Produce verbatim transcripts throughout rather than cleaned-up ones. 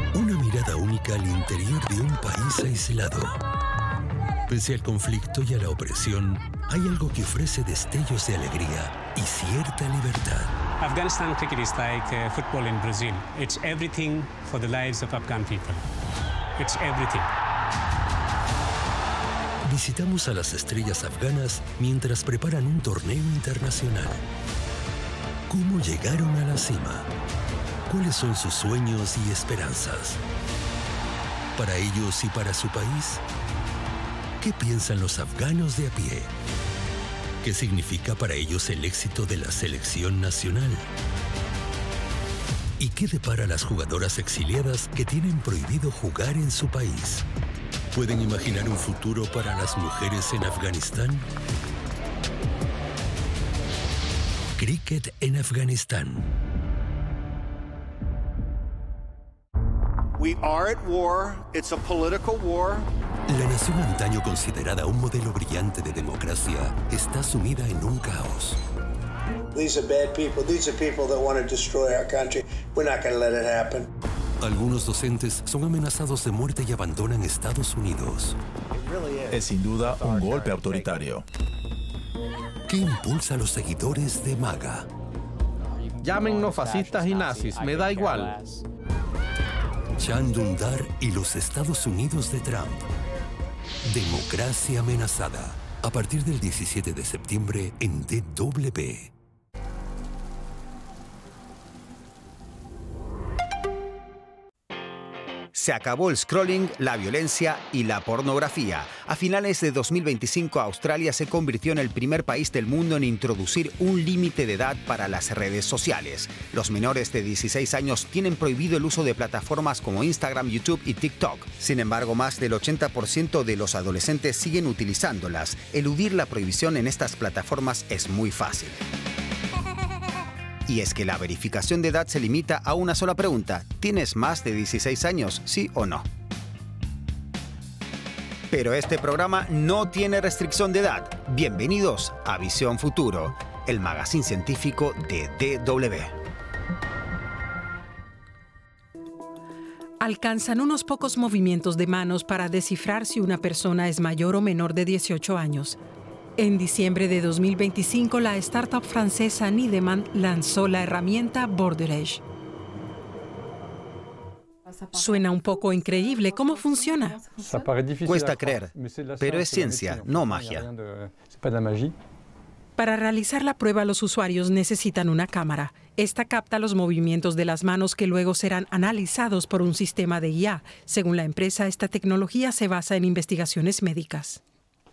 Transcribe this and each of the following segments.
Una mirada única al interior de un país aislado. Pese al conflicto y a la opresión, hay algo que ofrece destellos de alegría y cierta libertad. Afghanistan cricket is like uh, football in Brazil. It's everything for the lives of Afghan people. It's everything. Visitamos a las estrellas afganas mientras preparan un torneo internacional. ¿Cómo llegaron a la cima? ¿Cuáles son sus sueños y esperanzas? Para ellos y para su país, ¿qué piensan los afganos de a pie? ¿Qué significa para ellos el éxito de la selección nacional? ¿Y qué depara a las jugadoras exiliadas que tienen prohibido jugar en su país? ¿Pueden imaginar un futuro para las mujeres en Afganistán? Cricket en Afganistán. We are at war. It's a political war. La nación antaño considerada un modelo brillante de democracia está sumida en un caos. These are bad people. These are people that want to destroy our country. We're not going to let it happen. Algunos docentes son amenazados de muerte y abandonan Estados Unidos. Es sin duda un golpe autoritario. ¿Qué impulsa a los seguidores de MAGA? Llámennos fascistas y nazis, me da igual. Chan Dündar y los Estados Unidos de Trump. Democracia amenazada. A partir del diecisiete de septiembre en D W. Se acabó el scrolling, la violencia y la pornografía. A finales de dos mil veinticinco, Australia se convirtió en el primer país del mundo en introducir un límite de edad para las redes sociales. Los menores de dieciséis años tienen prohibido el uso de plataformas como Instagram, YouTube y TikTok. Sin embargo, más del ochenta por ciento de los adolescentes siguen utilizándolas. Eludir la prohibición en estas plataformas es muy fácil. Y es que la verificación de edad se limita a una sola pregunta. ¿Tienes más de dieciséis años, sí o no? Pero este programa no tiene restricción de edad. Bienvenidos a Visión Futuro, el magazine científico de D W. Alcanzan unos pocos movimientos de manos para descifrar si una persona es mayor o menor de dieciocho años. En diciembre de dos mil veinticinco, la startup francesa Nideman lanzó la herramienta Border Edge. Suena un poco increíble. ¿Cómo funciona? Cuesta creer, pero es ciencia, no magia. Para realizar la prueba, los usuarios necesitan una cámara. Esta capta los movimientos de las manos que luego serán analizados por un sistema de I A. Según la empresa, esta tecnología se basa en investigaciones médicas.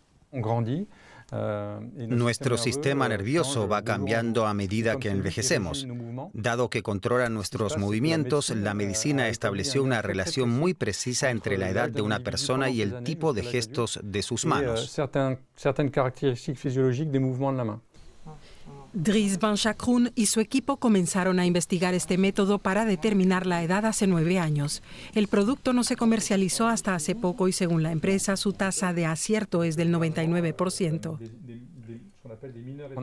Nuestro sistema nervioso va cambiando a medida que envejecemos. Dado que controla nuestros movimientos, la medicina estableció una relación muy precisa entre la edad de una persona y el tipo de gestos de sus manos. Dries Van Schacroen y su equipo comenzaron a investigar este método para determinar la edad hace nueve años. El producto no se comercializó hasta hace poco y, según la empresa, su tasa de acierto es del noventa y nueve por ciento.